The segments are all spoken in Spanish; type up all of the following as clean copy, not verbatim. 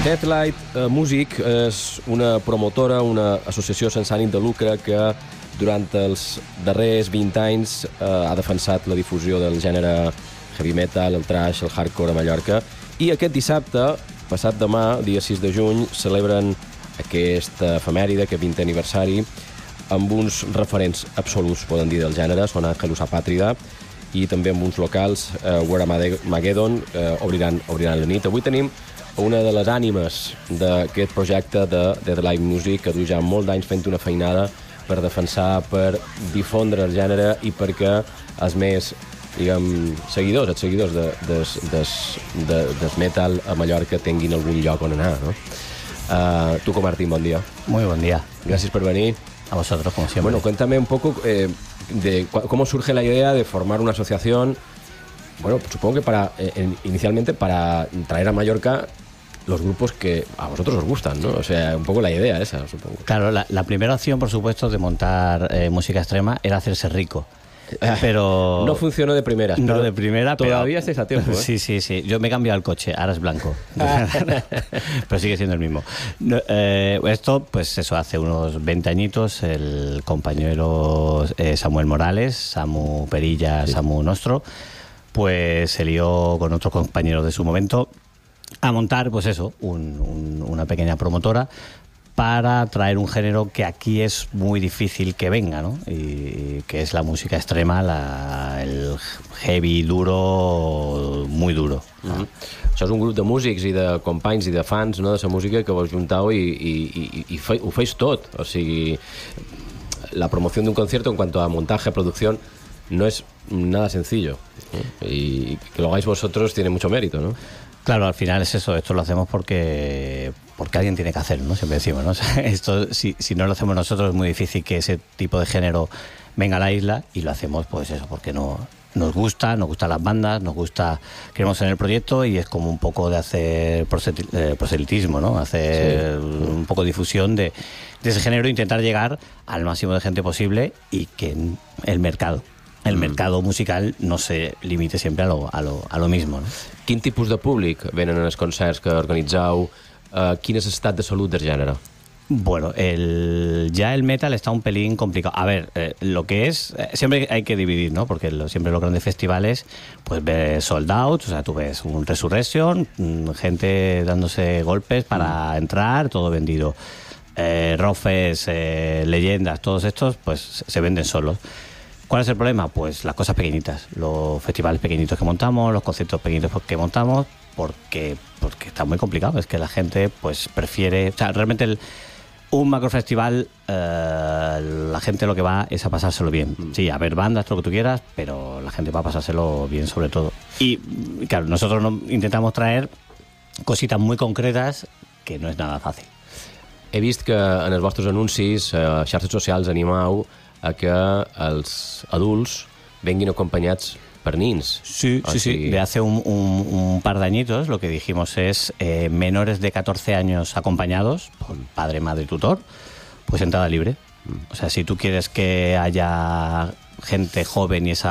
Deathlight Music és una promotora, una associació sense ànim de lucre que durant els darrers 20 anys ha defensat la difusió del gènere heavy metal, el thrash, el hardcore a Mallorca. I aquest dissabte, passat demà, dia 6 de juny, celebren aquesta efemèride, aquest 20è aniversari, amb uns referents absoluts, poden dir, del gènere. Són Angelus Apátrida i també amb uns locals, War Armageddon, obriran la nit. Avui tenim una de les ànimes d'aquest projecte de Deathlight Music, que du ja molt d'anys fent una feinada per defensar, per difondre el gènere i perquè els més, diguem, seguidors del metal a Mallorca tinguin algun lloc on anar, ¿no? Tuco Martín, bon dia. Muy buen día. Gracias por venir. A vosotros, como siempre. Bueno, cuéntame un poco de cómo surge la idea de formar una asociación. Bueno, supongo que inicialmente para traer a Mallorca los grupos que a vosotros os gustan, ¿no? O sea, un poco la idea esa, supongo. Claro, la primera opción, por supuesto, de montar música extrema era hacerse rico. Pero no funcionó de primeras. No de primera, todavía estáis a tiempo, ¿eh? Sí. Yo me he cambiado el coche, ahora es blanco. Pero sigue siendo el mismo. Esto, pues eso, hace unos 20 añitos, el compañero Samuel Morales, Samu Perilla, sí. Samu Nostro, pues se lió con otros compañeros de su momento a montar, pues eso, una pequeña promotora para traer un género que aquí es muy difícil que venga, ¿no? Y que es la música extrema, el heavy duro, muy duro. Això és un grup de músics i de companys i de fans, no, de la música que vos juntau i ho feis tot. O sigui, la promoción de un concierto en cuanto a montaje, producción, no es nada sencillo. Y que lo hagáis vosotros tiene mucho mérito, ¿no? Claro, al final es eso, esto lo hacemos porque alguien tiene que hacerlo, ¿no? Siempre decimos, ¿no? O sea, esto, si no lo hacemos nosotros, es muy difícil que ese tipo de género venga a la isla, y lo hacemos, pues eso, porque nos gustan las bandas, queremos tener el proyecto, y es como un poco de hacer proselitismo, ¿no? Hacer un poco de difusión de ese género, intentar llegar al máximo de gente posible y que el mercado musical no se limite siempre a lo mismo, ¿no? Quin tipus de públic venen en els concerts que organitzeu? Quin és l'estat de salut del gènere? Bueno, ya el metal está un pelín complicado. A ver, lo que es... siempre hay que dividir, ¿no? Porque siempre los grandes festivales, pues ves sold out, o sea, tú ves un Resurrection, gente dándose golpes para entrar, todo vendido. Rockfest, leyendas, todos estos, pues se venden solos. ¿Cuál es el problema? Pues las cosas pequeñitas, los festivales pequeñitos que montamos, los conciertos pequeñitos que montamos, porque está muy complicado. Es que la gente pues prefiere... O sea, realmente un macrofestival, la gente lo que va es a pasárselo bien. Sí, a ver bandas, todo lo que tú quieras, pero la gente va a pasárselo bien sobre todo. Y claro, nosotros intentamos traer cositas muy concretas, que no es nada fácil. He vist que en els vostres anuncis, xarxes socials, animau a que els adults venguin acompanyats per nins. Sí. De hace un par de añitos lo que dijimos es menores de 14 años acompañados por padre, madre y tutor, pues entrada libre. O sea, si tú quieres que haya gente joven y ese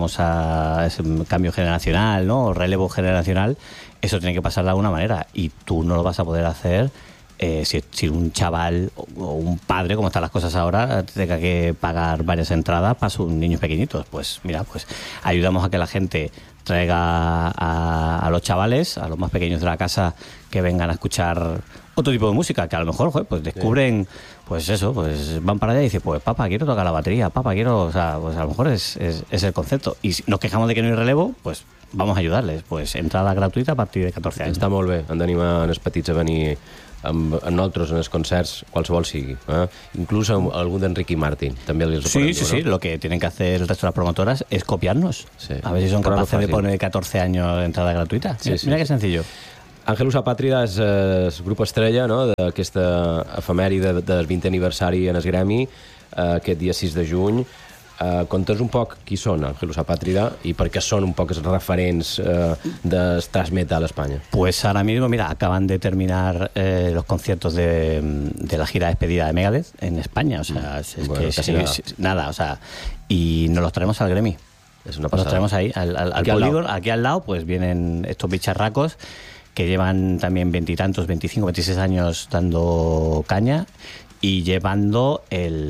cambio generacional, ¿no? O relevo generacional, eso tiene que pasar de alguna manera, y tú no lo vas a poder hacer si un chaval o un padre, como están las cosas ahora, tenga que pagar varias entradas para sus niños pequeñitos. Pues mira, pues ayudamos a que la gente traiga a los chavales, a los más pequeños de la casa, que vengan a escuchar otro tipo de música, que a lo mejor, pues descubren, pues eso, pues van para allá y dicen, pues papá, quiero tocar la batería, papá, quiero... O sea, pues a lo mejor es el concepto. Y si nos quejamos de que no hay relevo, pues vamos a ayudarles. Pues entrada gratuïta a partir de 14 anys. Està molt bé, han d'animar els petits a venir amb nosaltres en els concerts, qualsevol sigui, inclús algún de Enrique Martin també els sí, lo que tienen que hacer el resto de las promotoras es copiarnos, a ver si son capaces de poner 14 años de entrada gratuïta. Mira que sencillo. Angelus Apátrida és el grup estrella, no?, d'aquesta efemèride del 20è aniversari en el Gremi, aquest dia 6 de juny. Conta'ns un poc qui són Angelus Apátrida y por qué son un poc els referents de thrash metal a España. Pues ahora mismo, mira, acaban de terminar los conciertos de la gira de despedida de Megadeth en España, o sea, nada, o sea, y nos los traemos al Gremi. Es una pasada. Nos traemos ahí al polígono, aquí al lado, pues vienen estos bicharracos que llevan también 20 y tantos, 25, 26 años dando caña y llevando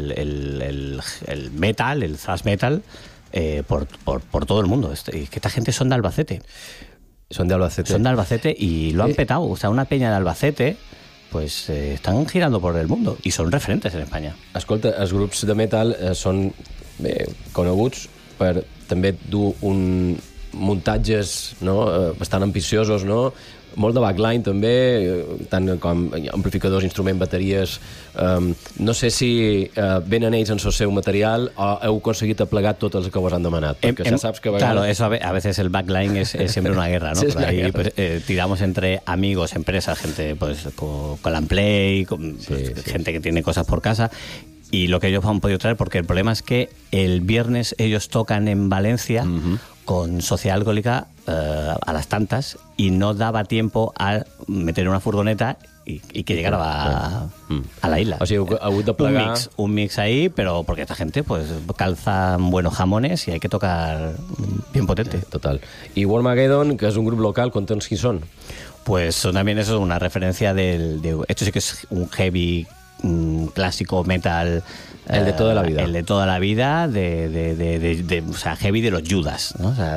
el metal, el thrash metal, por todo el mundo. Que esta gente son de Albacete. Son de Albacete. Son de Albacete y lo han petado. O sea, una peña de Albacete, pues están girando por el mundo i són referentes en Espanya. Escolta, els grups de metal són coneguts per també dur muntatges, no? Bastant ambiciosos, no? Molt de backline també, tant com amplificadors, instruments, bateries. No sé si venen ells en el seu material o heu aconseguit aplegar tots els que vos han demanat, perquè ja saps que a vegades... Claro, eso a veces el backline es siempre una guerra, ¿no? Sí, Por ahí pues, tiramos entre amigos, empresas, gente pues con la Play, gente que tiene cosas por casa. Y lo que ellos han podido traer, porque el problema es que el viernes ellos tocan en Valencia con Sociedad Alcohólica a las tantas y no daba tiempo a meter una furgoneta y que llegara a la isla. O sigui, ha hagut de plegar... Un mix ahí, pero porque esta gente pues calzan buenos jamones y hay que tocar bien potente. Total. Y Warmageddon, que es un grupo local, conta'ns qui són. Pues son también eso, una referencia esto sí que es un heavy clásico metal, el de toda la vida, el de toda la vida, o sea, heavy de los Judas, ¿no? O sea,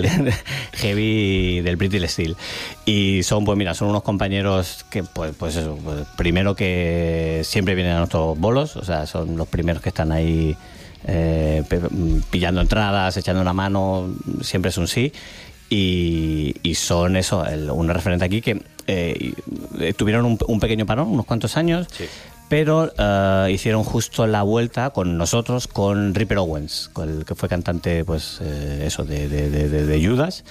heavy del British Steel. Y son, pues mira, son unos compañeros que, pues eso, pues, primero que siempre vienen a nuestros bolos, o sea, son los primeros que están ahí pillando entradas, echando una mano, siempre es un sí. Y son eso, una referente aquí que tuvieron un pequeño parón, unos cuantos años, sí, pero hicieron justo la vuelta con nosotros, con Ripper Owens, el que fue cantante, pues eso, de Judas.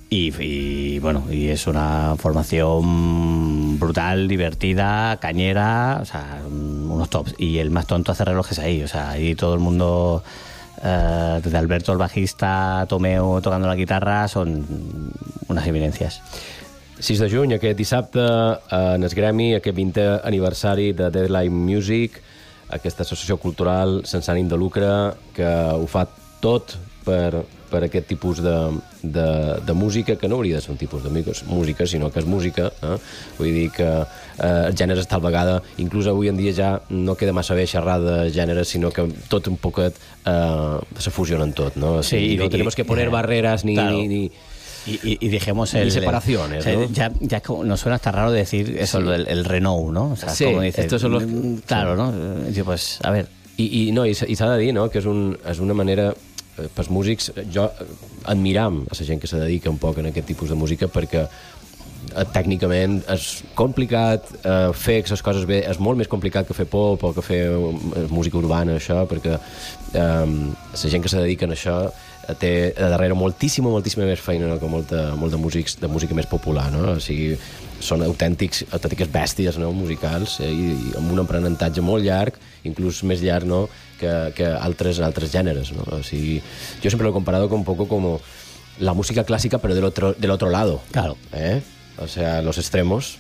Y bueno, y es una formación brutal, divertida, cañera, o sea, unos tops. Y el más tonto hace relojes ahí, o sea, ahí todo el mundo... desde Alberto el bajista, Tomeu tocando la guitarra, són unes eminències. 6 de juny, aquest dissabte, en el Gremi, aquest 20è aniversari de Deadline Music, aquesta associació cultural sense ànim de lucre que ho fa tot per aquest tipus de música, que no hauria de ser un tipus de música, sinó que és música. Vull dir que els gèneres tal vegada, inclús avui en dia ja no queda massa bé xerrar de gèneres, sinó que tot un poquet se fusionen tot, ¿no? Sí, y no tenemos que poner barreras ni... Claro. Y dejemos ni separaciones, ¿no? ¿no? Ya nos suena hasta raro decir eso, sí, el Renault, ¿no? O sea, sí, como dices, estos son los... Claro, ¿no? Y pues, a ver... I s'ha de dir, no?, que és una manera... pels músics, jo admiram a la gent que se dedica un poc en aquest tipus de música, perquè tècnicament és complicat fer les coses bé, és molt més complicat que fer pop o que fer música urbana, això, perquè la gent que se dedica a això té a darrere moltíssima més feina, no?, que molta músics de música més popular, no? O sigui, són autèntiques bèsties, no?, musicals, i amb un aprenentatge molt llarg, inclús més llarg, no?, que altres gèneres, ¿no? O sigui, yo siempre lo he comparado un poco como la música clásica, pero del otro lado. Claro. O sea, los extremos.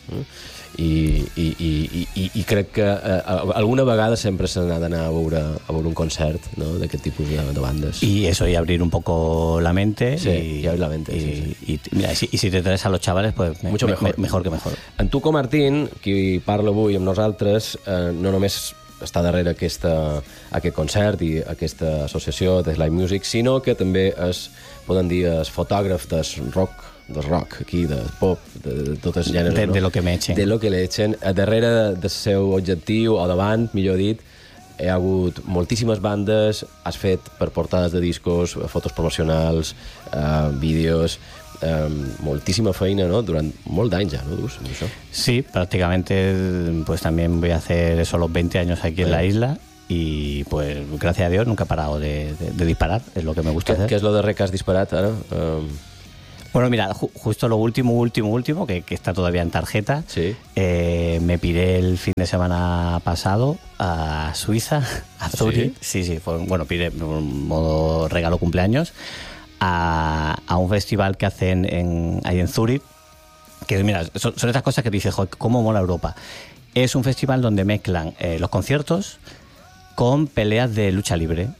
I crec que alguna vegada sempre se n'ha d'anar a veure un concert, ¿no?, d'aquest tipus de bandes. Y eso, y abrir un poco la mente. Sí, y abrir la mente, sí. Y mira, si te traes a los chavales, pues mucho mejor que mejor. En Tuco Martín, qui parla avui amb nosaltres, no només està darrere aquest concert i aquesta associació de Live Music, sinó que també poden dir, és fotògraf del rock, aquí, de pop, de tots els gèneres, no? De lo que me echen. De lo que le echen. Darrere del seu objectiu, o davant, millor dit, hi ha hagut moltíssimes bandes, has fet per portades de discos, fotos promocionals, vídeos... moltísima feina, ¿no?, durant molt d'anys ja, ¿no?, dus, amb això. Sí, prácticamente, pues también voy a hacer eso los 20 años aquí en la isla y pues gracias a Dios nunca he parado de disparar, es lo que me gusta hacer. ¿Qué es lo de que has disparat ara? Bueno, mira, justo lo último, que está todavía en tarjeta, sí. Me piré el fin de semana pasado a Suiza, a Zurich. Sí, piré en modo regalo cumpleaños, a un festival que hacen ahí en Zurich, que mira, son estas cosas que dices, joder, cómo mola Europa. Es un festival donde mezclan los conciertos con peleas de lucha libre.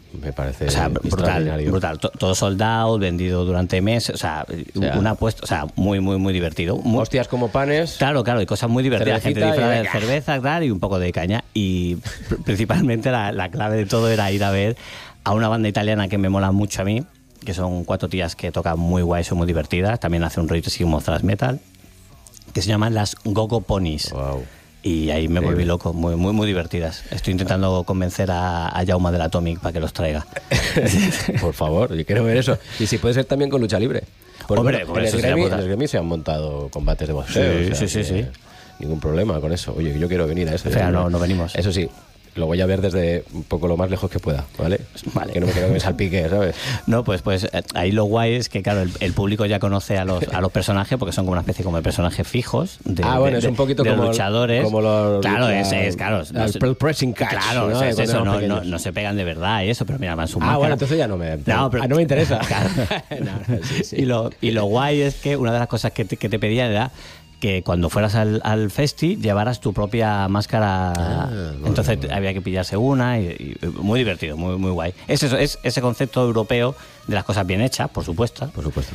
Me parece brutal. Todo sold out, vendido durante meses. Una apuesta, muy, muy, muy divertido. Hostias como panes. Claro, y cosas muy divertidas. Gente disfrazada de cerveza, claro, y un poco de caña. Y principalmente la clave de todo era ir a ver a una banda italiana que me mola mucho a mí, que son 4 tías que tocan muy guay, son muy divertidas. También hace un rollito así como thrash metal, que se llaman las Gogo Ponies. Wow. Y ahí me volví loco, muy, muy, muy divertidas. Estoy intentando convencer a Jaume del Atomic para que los traiga. Por favor, yo quiero ver eso. Y si puede ser también con lucha libre. Hombre, en el Grammy se han montado combates de boxeo. Sí. Ningún problema con eso. Oye, yo quiero venir a eso. O sea, no venimos. Eso sí, lo voy a ver desde un poco lo más lejos que pueda, ¿vale? Que no me quede que me salpique, ¿sabes? No, pues ahí lo guay es que, claro, el público ya conoce a los personajes, porque son como una especie como de personajes fijos. Es un poquito de como luchadores. Como los... Claro, claro. El pressing catch. Claro, ¿no? Es eso, no se pegan de verdad y eso, pero mira, van su máscara. Bueno, entonces ya no me interesa. Claro. Sí. Y lo guay es que una de las cosas que te pedían era que cuando fueras al festi llevaras tu propia máscara. Entonces había que pillarse una y muy divertido, muy, muy guay. Es ese concepto europeo de las cosas bien hechas, por supuesto.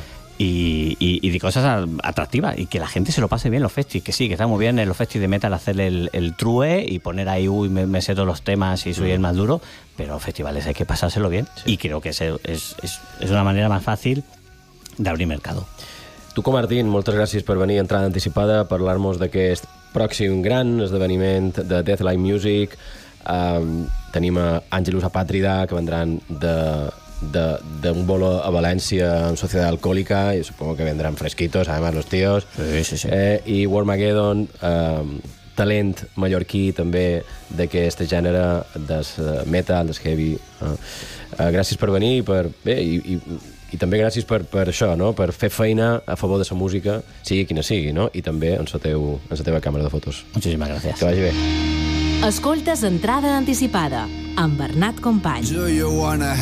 Y de cosas atractivas y que la gente se lo pase bien en los festis, que sí, que está muy bien en los festis de metal hacer el true y poner ahí, me sé todos los temas y soy el más duro, pero en los festivales hay que pasárselo bien y creo que es una manera más fácil de abrir mercado. Tuco Martín, moltes gràcies per venir a entrada anticipada a parlar-nos d'aquest pròxim gran esdeveniment de Deathline Music. Tenim a Angelus Apátrida, que vendran de un bolo a València en Sociedad Alcohólica, y supongo que vendrán fresquitos, además, los tíos. Sí. I Warmageddon, talent mallorquí també d'aquest gènere des metal, des heavy. Gràcies per venir i també gràcies per això, no? Per fer feina a favor de la música, sigui quina sigui, no? I també en la teva càmera de fotos. Muchísimas gracias. Que vagi bé. Escoltes Entrada Anticipada amb Bernat Company.